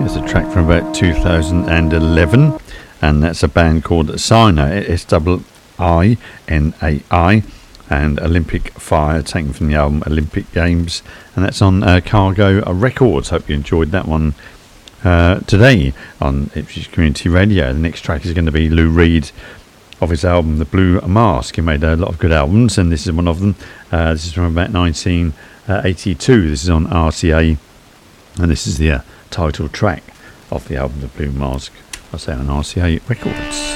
Here's a track from about 2011, and that's a band called Sinai, Sii-Nai, and Olympic Fire, taken from the album Olympic Games, and that's on Cargo Records. Hope you enjoyed that one today on Ipswich Community Radio. The next track is going to be Lou Reed of his album The Blue Mask. He made a lot of good albums, and this is one of them. This is from about 1982. This is on RCA, and this is the title track of the album The Blue Mask. I say on RCA Records.